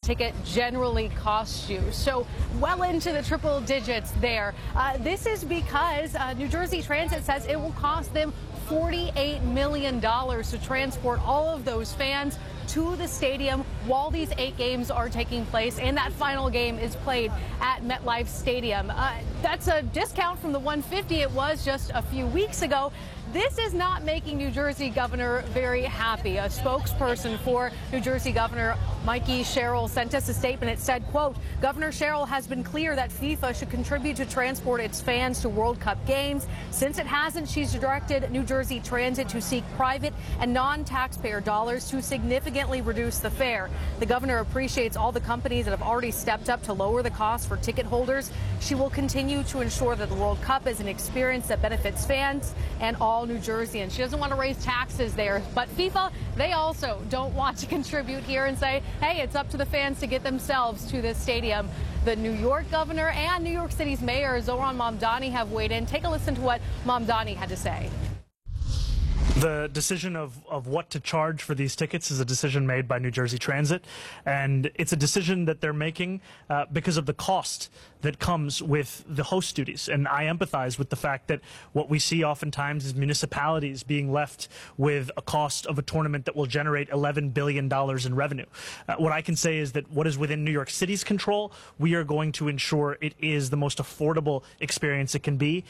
ticket generally costs you. So well into the triple digits there. This is because New Jersey Transit says it will cost them $48 million to transport all of those fans to the stadium while these 8 games are taking place, and that final game is played at MetLife Stadium. That's a discount from the $150 it was just a few weeks ago. This is not making New Jersey Governor very happy. A spokesperson for New Jersey Governor Mikie Sherrill sent us a statement. It said, quote, Governor Sherrill has been clear that FIFA should contribute to transport its fans to World Cup games. Since it hasn't, she's directed New Jersey Transit to seek private and non-taxpayer dollars to significantly reduce the fare. The governor appreciates all the companies that have already stepped up to lower the cost for ticket holders. She will continue to ensure that the World Cup is an experience that benefits fans and all New Jerseyans. She doesn't want to raise taxes there, but FIFA, they also don't want to contribute here and say, hey, it's up to the fans to get themselves to this stadium. The New York governor and New York City's mayor, Zohran Mamdani, have weighed in. Take a listen to what Mamdani had to say. The decision of what to charge for these tickets is a decision made by New Jersey Transit, and it's a decision that they're making because of the cost that comes with the host duties. And I empathize with the fact that what we see oftentimes is municipalities being left with a cost of a tournament that will generate $11 billion in revenue. What I can say is that what is within New York City's control, we are going to ensure it is the most affordable experience it can be.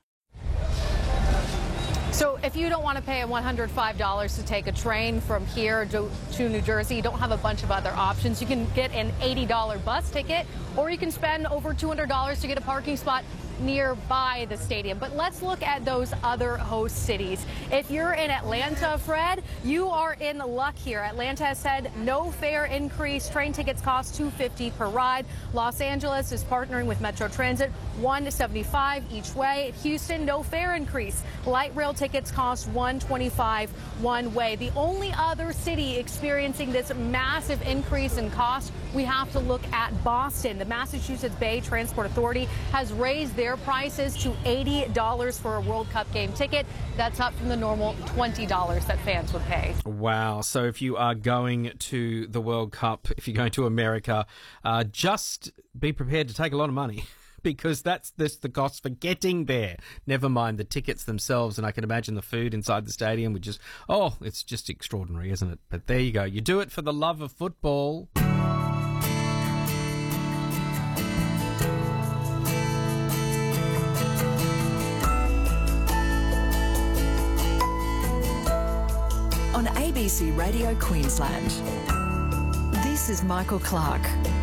So if you don't want to pay $105 to take a train from here to New Jersey, you don't have a bunch of other options. You can get an $80 bus ticket, or you can spend over $200 to get a parking spot nearby the stadium. But let's look at those other host cities. If you're in Atlanta, Fred, you are in luck here. Atlanta has said no fare increase. Train tickets cost $250 per ride. Los Angeles is partnering with Metro Transit, $175 each way. Houston, no fare increase. Light rail tickets cost $125 one way. The only other city experiencing this massive increase in cost, we have to look at Boston. The Massachusetts Bay Transport Authority has raised their prices to $80 for a World Cup game ticket. That's up from the normal $20 that fans would pay. Wow. So if you are going to the World Cup, if you're going to America, just be prepared to take a lot of money, because that's the cost for getting there. Never mind the tickets themselves. And I can imagine the food inside the stadium, which is, it's just extraordinary, isn't it? But there you go. You do it for the love of football. On ABC Radio Queensland, this is Michael Clark.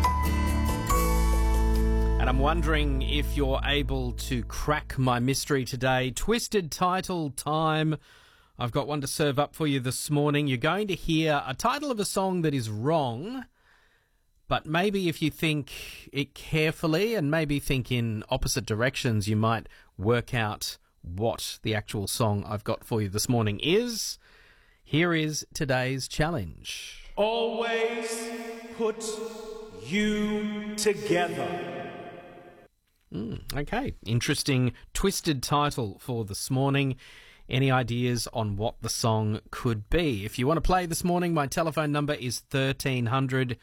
And I'm wondering if you're able to crack my mystery today. Twisted title time. I've got one to serve up for you this morning. You're going to hear a title of a song that is wrong, but maybe if you think it carefully and maybe think in opposite directions, you might work out what the actual song I've got for you this morning is. Here is today's challenge. Always put you together. Okay, interesting twisted title for this morning. Any ideas on what the song could be? If you want to play this morning, my telephone number is 1300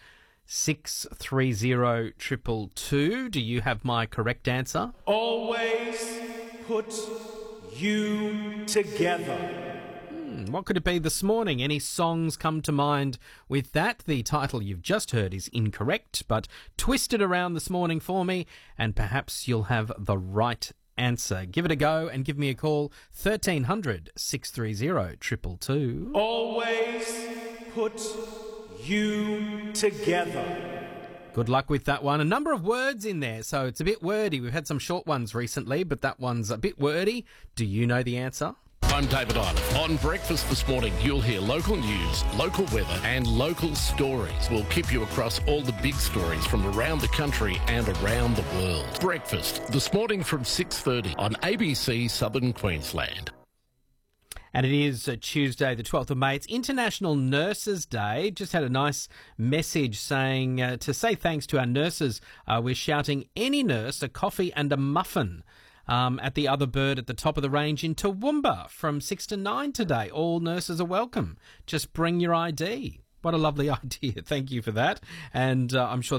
630 222. Do you have my correct answer? Always put you together. What could it be this morning? Any songs come to mind with that? The title you've just heard is incorrect, but twist it around this morning for me, and perhaps you'll have the right answer. Give it a go and give me a call, 1300 630 222. Always put you together. Good luck with that one. A number of words in there, so it's a bit wordy. We've had some short ones recently, but that one's a bit wordy. Do you know the answer? I'm David Island. On Breakfast this morning, you'll hear local news, local weather and local stories. We'll keep you across all the big stories from around the country and around the world. Breakfast this morning from 6:30 on ABC Southern Queensland. And it is Tuesday, the 12th of May. It's International Nurses Day. Just had a nice message saying to say thanks to our nurses. We're shouting any nurse a coffee and a muffin. At the Other Bird at the top of the range in Toowoomba from 6 to 9 today. All nurses are welcome. Just bring your ID. What a lovely idea. Thank you for that. And I'm sure